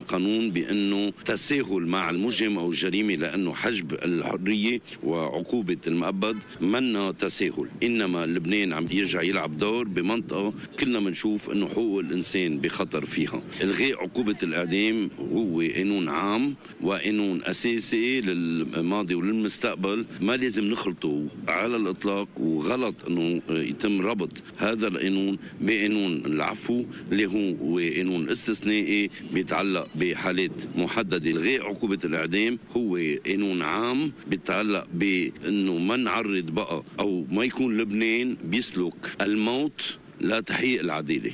القانون بأنه تساهل مع المجرم أو الجريمة، لأنه حجب الحرية وعقوبة المؤبد منا تساهل، إنما لبنان عم يرجع يلعب دور بمنطقة كلنا منشوف أنه حقوق الإنسان بخطر فيها. إلغاء عقوبة الإعدام هو قانون عام وقانون أساسي للماضي وللمستقبل، ما لازم نخلطه على الإطلاق، وغلط أنه يتم ربط هذا القانون بقانون العفو اللي هو قانون استثنائي بيتعلق بحالات محددة. إلغاء عقوبة الإعدام هو قانون عام بيتعلق بأنه ما نعرض بقى أو ما يكون لبنان بيسلك الموت لتحقيق العدالة.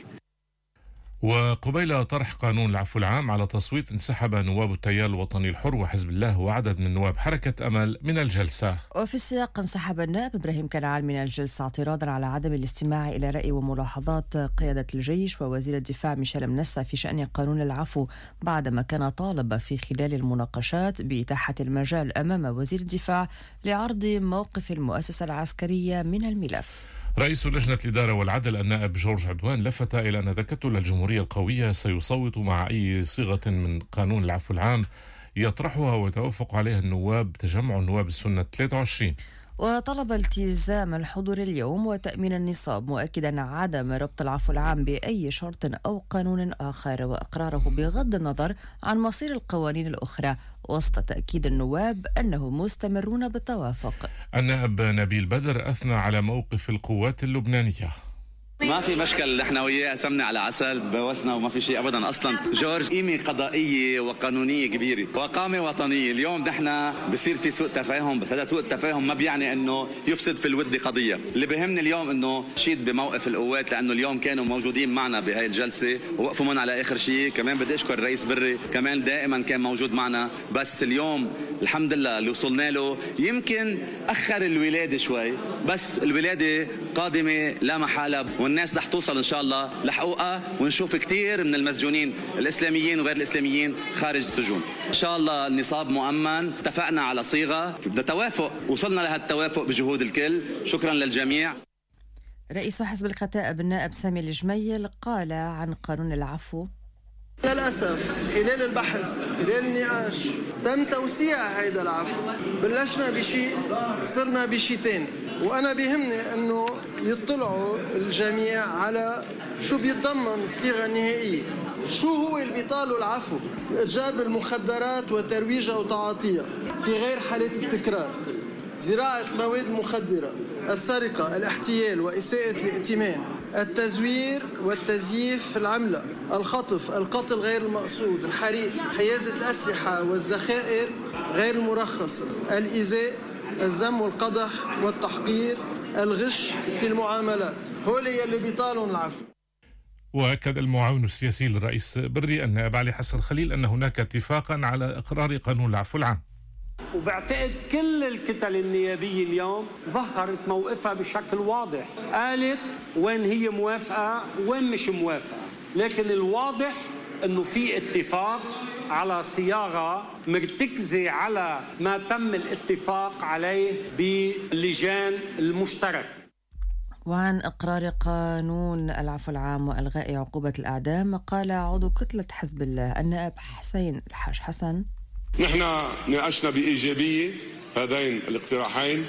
وقبيل طرح قانون العفو العام على تصويت، انسحب نواب التيار الوطني الحر وحزب الله وعدد من نواب حركة أمل من الجلسة. وفي السياق انسحب النائب إبراهيم كنعان من الجلسة اعتراضا على عدم الاستماع إلى رأي وملاحظات قيادة الجيش ووزير الدفاع ميشيل منسا في شأن قانون العفو، بعدما كان طالب في خلال المناقشات بإتاحة المجال أمام وزير الدفاع لعرض موقف المؤسسة العسكرية من الملف. رئيس لجنة الإدارة والعدل النائب جورج عدوان لفت إلى أن تكتل الجمهورية القوية سيصوت مع أي صيغة من قانون العفو العام يطرحها ويتوافق عليها النواب تجمع النواب السنة 23. وطلب التزام الحضور اليوم وتأمين النصاب، مؤكدا عدم ربط العفو العام بأي شرط أو قانون آخر، وإقراره بغض النظر عن مصير القوانين الأخرى، وسط تأكيد النواب أنه مستمرون بالتوافق. النائب نبيل بدر أثنى على موقف القوات اللبنانية. ما في مشكل، نحن وياه قسمنا على عسل بوسنا وما في شيء ابدا. اصلا جورج قيمه قضائيه وقانونيه كبيره وقامه وطنيه. اليوم نحن بصير في سوء تفاهم، بس هذا سوء التفاهم ما بيعني انه يفسد في الود قضيه. اللي بيهمني اليوم انه شيد بموقف القوات، لانه اليوم كانوا موجودين معنا بهاي الجلسه ووقفوا معنا على اخر شيء. كمان بدي اشكر الرئيس بري، كمان دائما كان موجود معنا. بس اليوم الحمد لله اللي وصلنا له، يمكن اخر الولاده شوي، بس الولاده قادمه لا محاله، والناس رح توصل ان شاء الله لحقوقها، ونشوف كثير من المسجونين الاسلاميين وغير الاسلاميين خارج السجون. ان شاء الله النصاب مؤمن، اتفقنا على صيغه، بدنا توافق، وصلنا لهالتوافق بجهود الكل. شكرا للجميع. رئيس حزب الكتائب النائب سامي الجميل قال عن قانون العفو: للأسف خلال البحث خلال النقاش تم توسيع هيدا العفو، بلشنا بشيء صرنا بشيء تاني، وأنا بيهمني أنه يطلعوا الجميع على شو بيتضمن الصيغة النهائية. شو هو اللي بيطالوا العفو؟ الإتجار بالمخدرات وترويجها وتعاطيها في غير حالة التكرار، زراعة المواد المخدرة، السرقة، الاحتيال وإساءة الائتمان، التزوير والتزييف في العملة، الخطف، القتل غير المقصود، الحريق، حيازة الأسلحة والذخائر غير المرخصة، الإيذاء، الذم والقدح والتحقير، الغش في المعاملات. هول اللي بيطالون العفو. وأكد المعاون السياسي للرئيس بري النائب علي حسن خليل أن هناك اتفاقا على إقرار قانون العفو العام. وبعتقد كل الكتل النيابية اليوم ظهرت موقفها بشكل واضح، قالت وين هي موافقة وين مش موافقة، لكن الواضح أنه في اتفاق على صياغة مرتكزة على ما تم الاتفاق عليه باللجان المشتركة. وعن إقرار قانون العفو العام وإلغاء عقوبة الإعدام قال عضو كتلة حزب الله النائب حسين الحاج حسن: نحن ناقشنا بإيجابية هذين الاقتراحين،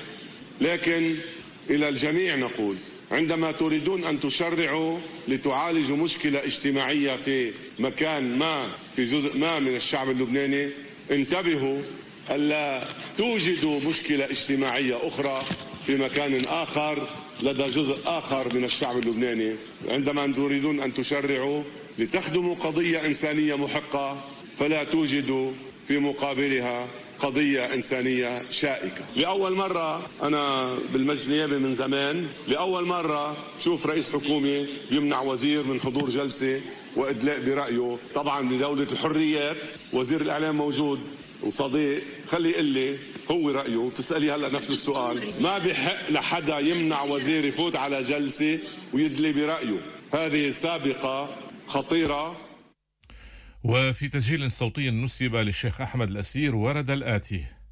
لكن إلى الجميع نقول: عندما تريدون أن تشرعوا لتعالجوا مشكلة اجتماعية في مكان ما، في جزء ما من الشعب اللبناني، انتبهوا ألا توجدوا مشكلة اجتماعية أخرى في مكان آخر لدى جزء آخر من الشعب اللبناني. عندما تريدون أن تشرعوا لتخدموا قضية إنسانية محقة، فلا توجدوا في مقابلها قضية إنسانية شائكة. لأول مرة أنا بالمجلس النيابي من زمان، لأول مرة شوف رئيس حكومة يمنع وزير من حضور جلسة وإدلاء برأيه. طبعا بدولة الحريات وزير الإعلام موجود وصديق، خلي يقول لي هو رأيه. تسألي هلأ نفس السؤال، ما بيحق لحدا يمنع وزير يفوت على جلسة ويدلي برأيه. هذه سابقة خطيرة. وفي تسجيل صوتي نسب للشيخ أحمد الأسير ورد الآتي: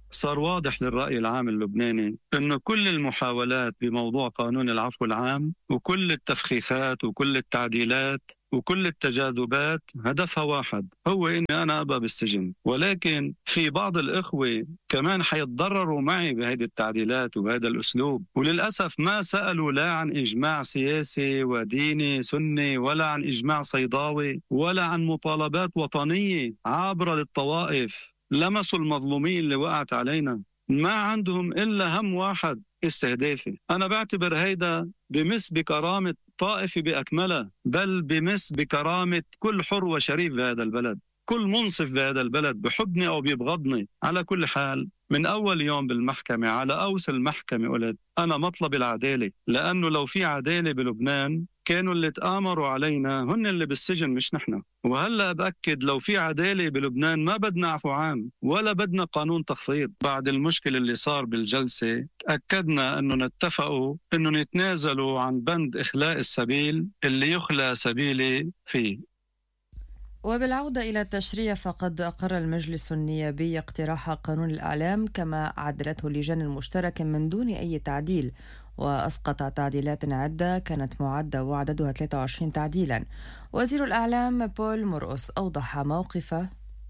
صار واضح للرأي العام اللبناني أنه كل المحاولات بموضوع قانون العفو العام وكل التفخيخات وكل التعديلات وكل التجاذبات هدفها واحد، هو إني أنا أبقى بالسجن. ولكن في بعض الإخوة كمان حيتضرروا معي بهذه التعديلات وبهذا الأسلوب، وللأسف ما سألوا لا عن إجماع سياسي وديني سني ولا عن إجماع صيداوي ولا عن مطالبات وطنية عابرة للطوائف. لمسوا المظلومين اللي وقعت علينا، ما عندهم إلا هم واحد، استهدافي. أنا بعتبر هيدا بمس بكرامة طائفة بأكملها، بل بمس بكرامة كل حر وشريف بهذا البلد، كل منصف بهذا البلد بحبني أو بيبغضني. على كل حال من أول يوم بالمحكمة على أوس المحكمة قلت أنا مطلب العدالة، لأنه لو في عدالة بلبنان كانوا اللي تآمروا علينا هن اللي بالسجن مش نحن. وهلأ بأكد لو في عدالة بلبنان ما بدنا عفو عام ولا بدنا قانون تخفيض. بعد المشكلة اللي صار بالجلسة تأكدنا أنه نتفقوا أنه نتنازلوا عن بند إخلاء السبيل اللي يخلى سبيلي فيه. وبالعودة إلى التشريع، فقد أقر المجلس النيابي اقتراح قانون الإعلام كما عدلته اللجان المشتركة من دون أي تعديل، وأسقط تعديلات عدة كانت معدة وعددها 23 تعديلا. وزير الإعلام بول مرقص أوضح موقفه: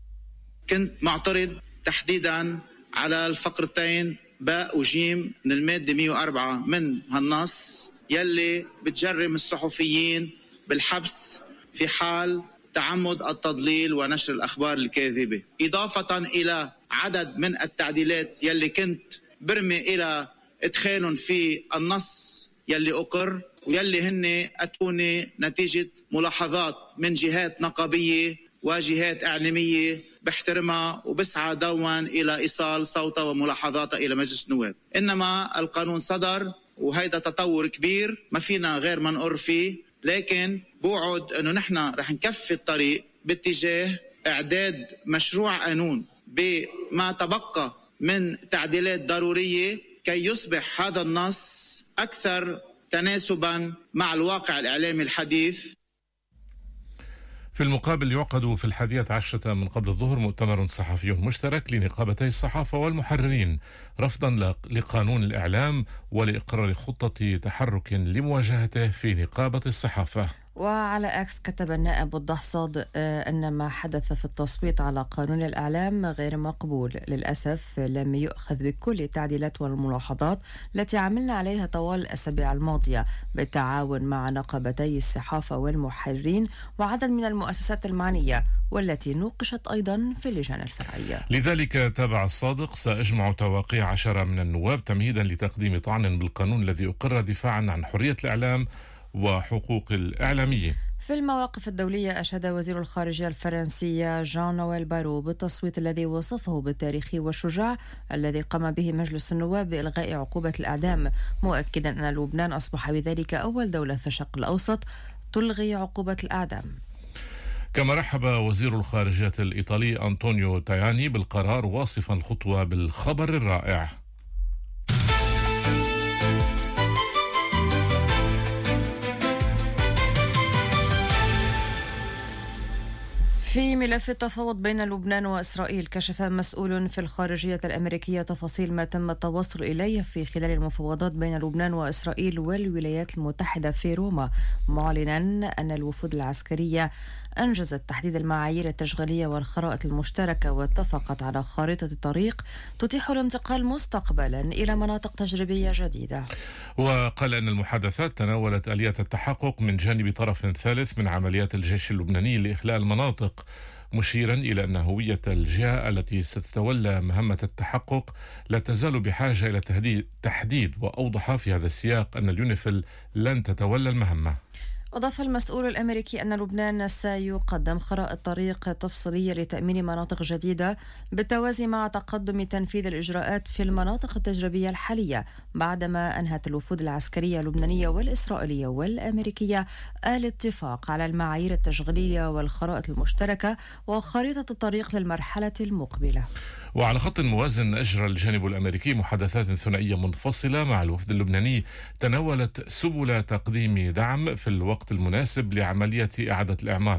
كنت معترض تحديدا على الفقرتين باء وجيم من المادة 104 من هالنص يلي بتجرم الصحفيين بالحبس في حال تعمد التضليل ونشر الأخبار الكاذبة، إضافة إلى عدد من التعديلات يلي كنت برمي إلى إدخالهم في النص يلي أقر ويلي هن أتوني نتيجة ملاحظات من جهات نقابية وجهات إعلامية بحترمها وبسعى دوما إلى إيصال صوتها وملاحظاتها إلى مجلس النواب. إنما القانون صدر وهيدا تطور كبير ما فينا غير ما نقر فيه، لكن بوعد أنه نحن رح نكفي الطريق باتجاه إعداد مشروع قانون بما تبقى من تعديلات ضرورية كي يصبح هذا النص أكثر تناسبا مع الواقع الإعلامي الحديث. في المقابل يعقد في 11 من قبل الظهر مؤتمر صحفي مشترك لنقابتي الصحافة والمحررين رفضا لقانون الإعلام ولإقرار خطة تحرك لمواجهته في نقابة الصحافة. وعلى أكس كتب النائب وضح صادق أن ما حدث في التصويت على قانون الإعلام غير مقبول. للأسف لم يؤخذ بكل التعديلات والملاحظات التي عملنا عليها طوال الأسابيع الماضية بالتعاون مع نقابتي الصحافة والمحررين وعدد من المؤسسات المعنية، والتي نوقشت أيضا في اللجان الفرعية. لذلك تابع الصادق: سأجمع تواقيع 10 من النواب تمهيدا لتقديم طعن بالقانون الذي أقر دفاعا عن حرية الإعلام وحقوق الإعلاميين. في المواقف الدولية، أشاد وزير الخارجية الفرنسي جان نويل بارو بالتصويت الذي وصفه بالتاريخي والشجاع الذي قام به مجلس النواب بإلغاء عقوبة الإعدام، مؤكدا أن لبنان أصبح بذلك أول دولة في الشرق الأوسط تلغي عقوبة الإعدام. كما رحب وزير الخارجية الإيطالي أنطونيو تاياني بالقرار، واصفا الخطوة بالخبر الرائع. في ملف التفاوض بين لبنان وإسرائيل، كشف مسؤول في الخارجية الأمريكية تفاصيل ما تم التوصل إليه في خلال المفاوضات بين لبنان وإسرائيل والولايات المتحدة في روما، معلنا أن الوفود العسكرية أنجزت تحديد المعايير التشغيلية والخرائط المشتركة واتفقت على خارطة طريق تتيح الانتقال مستقبلا إلى مناطق تجريبية جديدة. وقال أن المحادثات تناولت آليات التحقق من جانب طرف ثالث من عمليات الجيش اللبناني لإخلاء المناطق، مشيرا إلى أن هوية الجهة التي ستتولى مهمة التحقق لا تزال بحاجة إلى تحديد، وأوضح في هذا السياق أن اليونيفيل لن تتولى المهمة. أضاف المسؤول الأمريكي أن لبنان سيقدم خرائط طريق تفصيلية لتأمين مناطق جديدة بالتوازي مع تقدم تنفيذ الإجراءات في المناطق التجريبية الحالية، بعدما أنهت الوفود العسكرية اللبنانية والإسرائيلية والأمريكية الاتفاق على المعايير التشغيلية والخرائط المشتركة وخريطة الطريق للمرحلة المقبلة. وعلى خط موازن، أجرى الجانب الأمريكي محادثات ثنائية منفصلة مع الوفد اللبناني تناولت سبل تقديم دعم في الوقت المناسب لعملية إعادة الإعمار،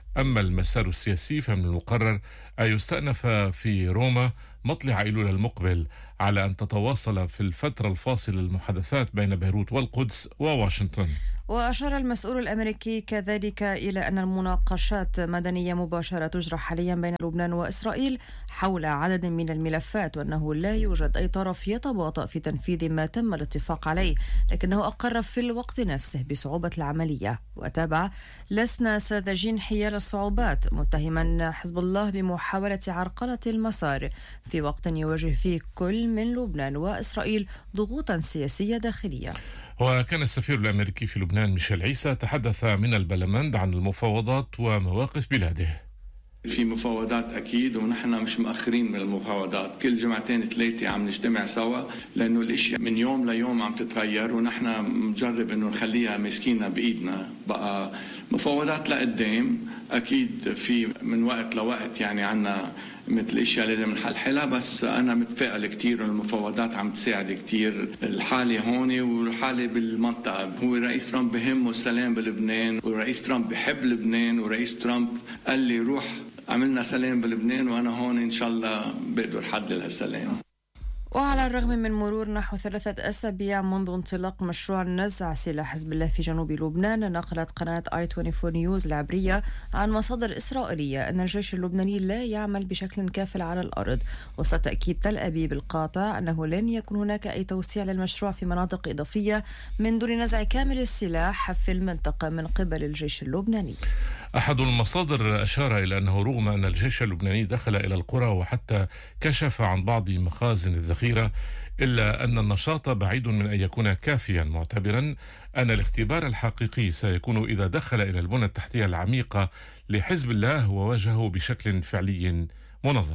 أما المسار السياسي فمن المقرر أن يستأنف في روما مطلع أيلول المقبل، على أن تتواصل في الفترة الفاصلة المحادثات بين بيروت والقدس وواشنطن. وأشار المسؤول الأمريكي كذلك إلى أن المناقشات مدنية مباشرة تجرى حاليا بين لبنان وإسرائيل حول عدد من الملفات، وأنه لا يوجد أي طرف يتباطأ في تنفيذ ما تم الاتفاق عليه، لكنه أقر في الوقت نفسه بصعوبة العملية. وتابع: لسنا ساذجين حيال الصعوبات، متهما حزب الله بمحاولة عرقلة المسار في وقت يواجه فيه كل من لبنان وإسرائيل ضغوطا سياسية داخلية. وكان السفير الأمريكي في لبنان ميشيل عيسى تحدث من البرلمان عن المفاوضات ومواقف بلاده. في مفاوضات أكيد، ونحن مش مأخرين من المفاوضات، كل جمعتين 3 عم نجتمع سوا، لأنه الاشياء من يوم ليوم عم تتغير، ونحن مجرب أنه نخليها مسكينة بإيدنا. بقى مفاوضات لقدام أكيد، في من وقت لوقت يعني عنا مثل اشياء لازم نحلحلها، بس انا متفائل كثير انه المفاوضات عم تساعد كثير الحاله هون والحاله بالمنطقه. هو رئيس ترامب بهمه السلام بلبنان، ورئيس ترامب بحب لبنان، ورئيس ترامب قال لي روح عملنا سلام بلبنان، وانا هون ان شاء الله بقدر حدد هالسلام. وعلى الرغم من مرور نحو 3 أسابيع منذ انطلاق مشروع نزع سلاح حزب الله في جنوب لبنان، نقلت قناة i24 نيوز العبرية عن مصادر إسرائيلية أن الجيش اللبناني لا يعمل بشكل كاف على الأرض، وسط تأكيد تل أبيب القاطع أنه لن يكون هناك أي توسيع للمشروع في مناطق إضافية من دون نزع كامل السلاح في المنطقة من قبل الجيش اللبناني. أحد المصادر أشار إلى أنه رغم أن الجيش اللبناني دخل إلى القرى وحتى كشف عن بعض مخازن الذخيرة، إلا أن النشاط بعيد من أن يكون كافيا، معتبرا أن الاختبار الحقيقي سيكون إذا دخل إلى البنى التحتية العميقة لحزب الله وواجهه بشكل فعلي منظم.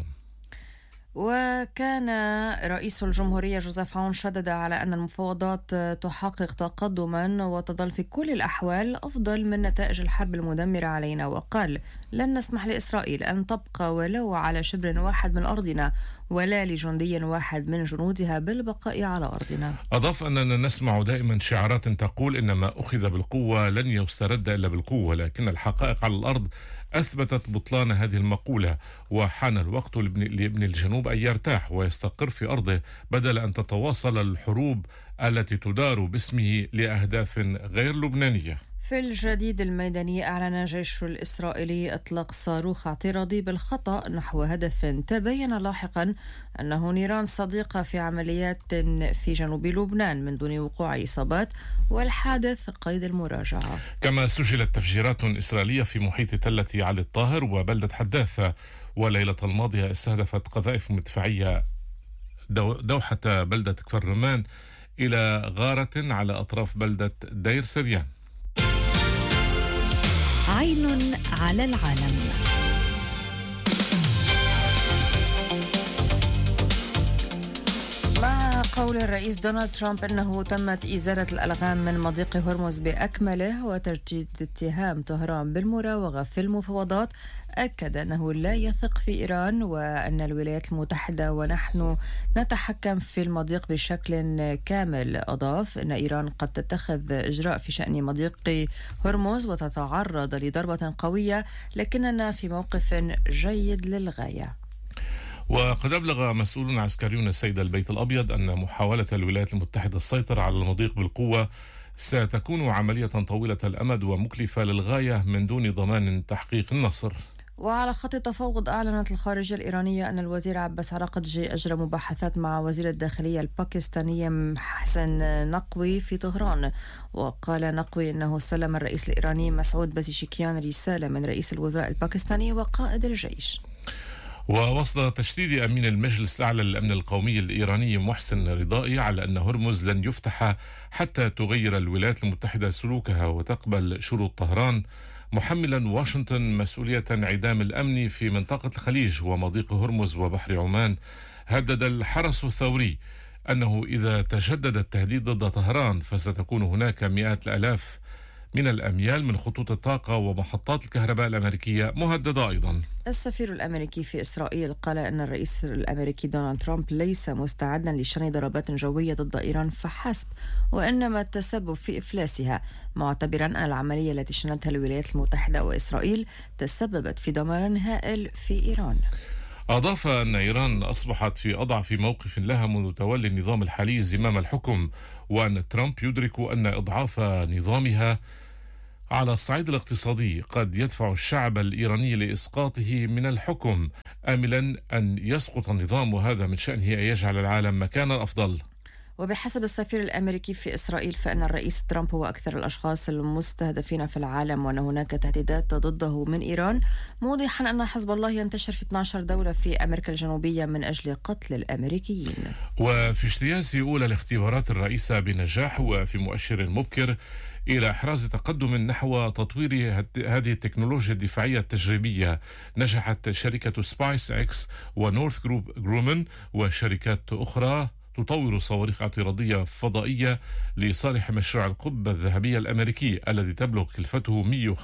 وكان رئيس الجمهورية جوزيف عون شدد على أن المفاوضات تحقق تقدما وتظل في كل الأحوال أفضل من نتائج الحرب المدمرة علينا، وقال: لن نسمح لإسرائيل أن تبقى ولو على شبر واحد من أرضنا، ولا لجندي واحد من جنودها بالبقاء على أرضنا. أضاف أننا نسمع دائما شعارات تقول إن ما أخذ بالقوة لن يسترد إلا بالقوة، لكن الحقائق على الأرض أثبتت بطلان هذه المقولة، وحان الوقت لابن الجنوب أن يرتاح ويستقر في أرضه بدل أن تتواصل الحروب التي تدار باسمه لأهداف غير لبنانية. في الجديد الميداني، أعلن الجيش الإسرائيلي إطلاق صاروخ اعتراضي بالخطأ نحو هدف تبين لاحقا أنه نيران صديقة في عمليات في جنوب لبنان من دون وقوع إصابات، والحادث قيد المراجعة. كما سجلت تفجيرات إسرائيلية في محيط تلة علي الطاهر وبلدة حداثة، وليلة الماضية استهدفت قذائف مدفعية دوحة بلدة كفر رمان إلى غارة على أطراف بلدة دير سريان. عين على العالم. مع قول الرئيس دونالد ترامب أنه تمت إزالة الألغام من مضيق هرمز بأكمله وتجديد اتهام طهران بالمراوغة في المفاوضات، أكد أنه لا يثق في إيران وأن الولايات المتحدة ونحن نتحكم في المضيق بشكل كامل. أضاف أن إيران قد تتخذ إجراء في شأن مضيق هرمز وتتعرض لضربة قوية، لكننا في موقف جيد للغاية. وقد أبلغ مسؤولون عسكريون السيد البيت الأبيض أن محاولة الولايات المتحدة السيطرة على المضيق بالقوة ستكون عملية طويلة الأمد ومكلفة للغاية من دون ضمان تحقيق النصر. وعلى خط التفاوض، أعلنت الخارجية الإيرانية أن الوزير عباس عراقجي أجرى مباحثات مع وزير الداخلية الباكستاني محسن نقوي في طهران. وقال نقوي أنه سلم الرئيس الإيراني مسعود بزيشكيان رسالة من رئيس الوزراء الباكستاني وقائد الجيش. ووسط تشديد أمين المجلس الأعلى للأمن القومي الإيراني محسن رضائي على أن هرمز لن يفتح حتى تغير الولايات المتحدة سلوكها وتقبل شروط طهران، محملا واشنطن مسؤولية انعدام الأمن في منطقة الخليج ومضيق هرمز وبحر عمان، هدد الحرس الثوري أنه إذا تجدد التهديد ضد طهران فستكون هناك مئات الآلاف من الأميال من خطوط الطاقة ومحطات الكهرباء الأمريكية مهددة أيضا. السفير الأمريكي في إسرائيل قال أن الرئيس الأمريكي دونالد ترامب ليس مستعدا لشن ضربات جوية ضد إيران فحسب، وإنما التسبب في إفلاسها، معتبرا أن العملية التي شنتها الولايات المتحدة وإسرائيل تسببت في دمار هائل في إيران. أضاف أن إيران أصبحت في أضعف موقف لها منذ تولي النظام الحالي زمام الحكم، وأن ترامب يدرك أن إضعاف نظامها على الصعيد الاقتصادي قد يدفع الشعب الإيراني لإسقاطه من الحكم، آملا أن يسقط النظام، وهذا من شأنه أن يجعل العالم مكانا أفضل. وبحسب السفير الأمريكي في إسرائيل فإن الرئيس ترامب هو أكثر الأشخاص المستهدفين في العالم، وأن هناك تهديدات ضده من إيران، موضحا أن حزب الله ينتشر في 12 دولة في أمريكا الجنوبية من أجل قتل الأمريكيين. وفي اجتياز أولى الاختبارات الرئيسة بنجاح، وفي مؤشر مبكر إلى إحراز تقدم نحو تطوير هذه التكنولوجيا الدفاعية التجريبية، نجحت شركة سبايس إكس ونورث جرومن وشركات أخرى تطور صواريخ اعتراضية فضائية لصالح مشروع القبة الذهبية الأمريكي الذي تبلغ كلفته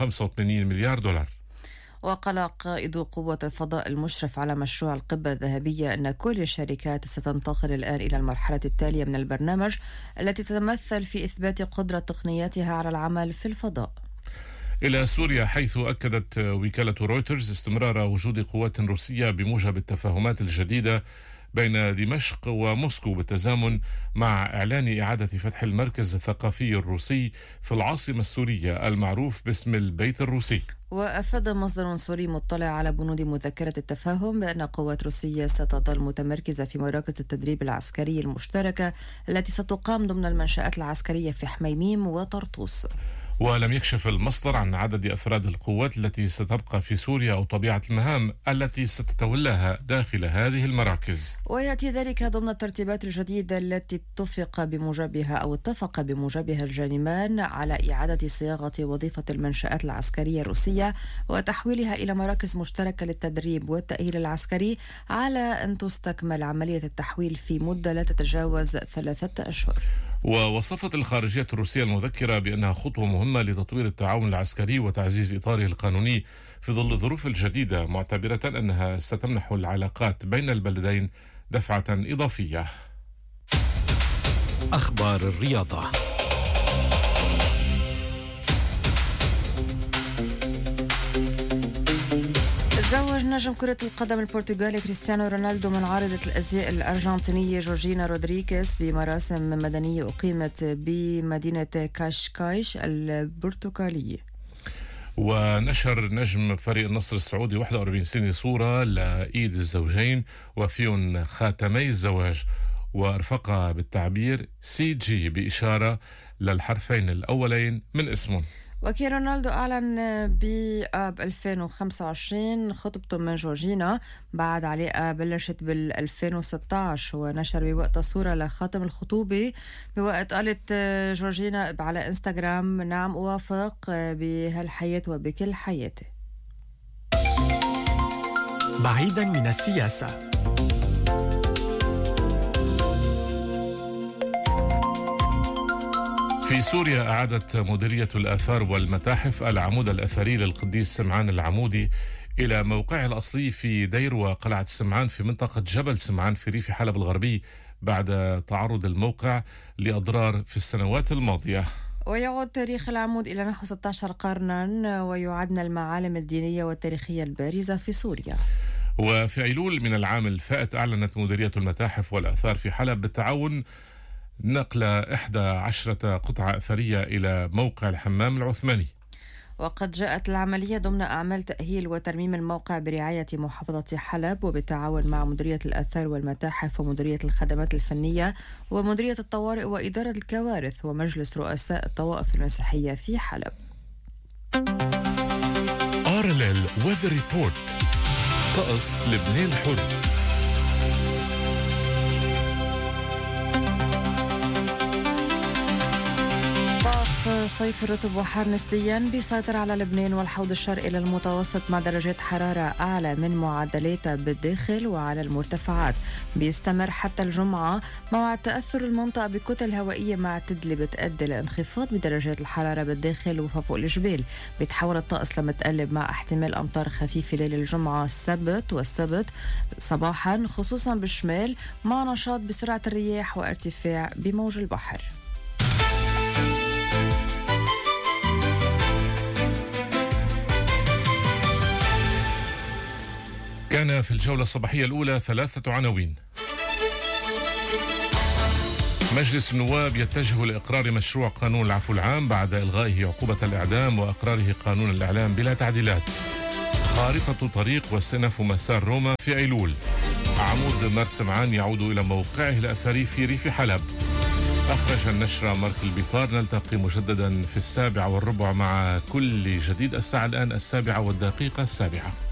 185 مليار دولار. وقال قائد قوة الفضاء المشرف على مشروع القبة الذهبية أن كل الشركات ستنتقل الآن إلى المرحلة التالية من البرنامج التي تتمثل في إثبات قدرة تقنياتها على العمل في الفضاء. إلى سوريا، حيث أكدت وكالة رويترز استمرار وجود قوات روسية بموجب التفاهمات الجديدة بين دمشق وموسكو، بالتزامن مع إعلان إعادة فتح المركز الثقافي الروسي في العاصمة السورية المعروف باسم البيت الروسي. وأفاد مصدر سوري مطلع على بنود مذكرة التفاهم بأن قوات روسية ستظل متمركزة في مراكز التدريب العسكري المشتركة التي ستقام ضمن المنشآت العسكرية في حميميم وطرطوس. ولم يكشف المصدر عن عدد أفراد القوات التي ستبقى في سوريا أو طبيعة المهام التي ستتولاها داخل هذه المراكز. ويأتي ذلك ضمن الترتيبات الجديدة التي اتفق بموجبها الجانبان على إعادة صياغة وظيفة المنشآت العسكرية الروسية وتحويلها إلى مراكز مشتركة للتدريب والتأهيل العسكري، على أن تستكمل عملية التحويل في مدة لا تتجاوز 3 أشهر. ووصفت الخارجية الروسية المذكرة بأنها خطوة مهمة لتطوير التعاون العسكري وتعزيز إطاره القانوني في ظل الظروف الجديدة، معتبرة أنها ستمنح العلاقات بين البلدين دفعة إضافية. أخبار الرياضة. تزوج نجم كرة القدم البرتغالي كريستيانو رونالدو من عارضة الأزياء الأرجنتينية جورجينا رودريغيز بمراسم مدنية أقيمت بمدينة كاشكايش البرتغالية. ونشر نجم فريق النصر السعودي 41 سنة صورة لإيد الزوجين وفيهم خاتمي الزواج، وارفقها بالتعبير CG بإشارة للحرفين الأولين من اسمه. وكي رونالدو أعلن بآب 2025 خطبته من جورجينا بعد علاقة بلشت بال2016، ونشر بوقتها صورة لخاتم الخطوبة بوقت قالت جورجينا على انستغرام: نعم أوافق بهالحياة وبكل حياتي. بعيدا من السياسة. في سوريا أعادت مديرية الآثار والمتاحف العمود الأثري للقديس سمعان العمودي إلى موقعه الأصلي في دير وقلعة سمعان في منطقة جبل سمعان في ريف حلب الغربي بعد تعرض الموقع لأضرار في السنوات الماضية. ويعود تاريخ العمود إلى نحو 16 قرنا ويعد من المعالم الدينية والتاريخية البارزة في سوريا. وفي أيلول من العام الفائت أعلنت مديرية المتاحف والآثار في حلب بالتعاون نقل 11 قطعة أثرية إلى موقع الحمام العثماني. وقد جاءت العملية ضمن أعمال تأهيل وترميم الموقع برعاية محافظة حلب وبالتعاون مع مديرية الآثار والمتاحف ومديرية الخدمات الفنية ومديرية الطوارئ وإدارة الكوارث ومجلس رؤساء الطوائف المسيحية في حلب. RLL Weather Report. طقس لبنان الحر. طقس صيف رطب وحار نسبيا بيسيطر على لبنان والحوض الشرقي للمتوسط مع درجات حرارة أعلى من معدلاتها بالداخل وعلى المرتفعات. بيستمر حتى الجمعة مع تأثر المنطقة بكتل هوائية معتدلة بتؤدي لانخفاض بدرجات الحرارة بالداخل وفوق الجبال. بيتحول الطقس لمتقلب مع احتمال أمطار خفيفة ليلة الجمعة والسبت صباحا خصوصا بالشمال مع نشاط بسرعة الرياح وارتفاع بموج البحر. كان في الجولة الصباحية الأولى 3 عناوين. مجلس النواب يتجه لإقرار مشروع قانون العفو العام بعد إلغائه عقوبة الإعدام وإقراره قانون الإعلام بلا تعديلات. خارطة طريق واستئناف مسار روما في أيلول. عمود مرسمعان يعود إلى موقعه الأثري في ريف حلب. أخرج النشرة مارك البيطار. نلتقي مجددا في 7:15 مع كل جديد. الساعة الآن 7:07.